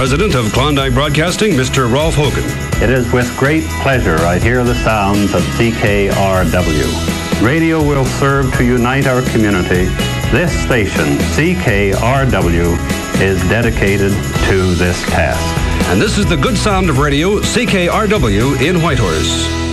President of Klondike Broadcasting, Mr. Rolf Hogan. It is with great pleasure I hear the sounds of CKRW. Radio will serve to unite our community. This station, CKRW, is dedicated to this task. And this is the good sound of radio, CKRW in Whitehorse.